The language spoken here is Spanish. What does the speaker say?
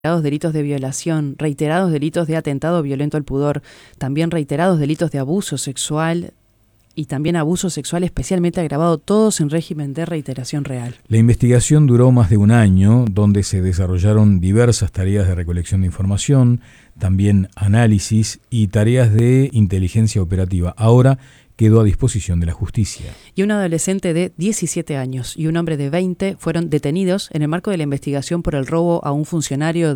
reiterados delitos de violación, reiterados delitos de atentado violento al pudor, también reiterados delitos de abuso sexual y también abuso sexual especialmente agravado, todos en régimen de reiteración real. La investigación duró más de un año, donde se desarrollaron diversas tareas de recolección de información, también análisis y tareas de inteligencia operativa. Ahora quedó a disposición de la justicia. Y un adolescente de 17 años y un hombre de 20 fueron detenidos en el marco de la investigación por el robo a un funcionario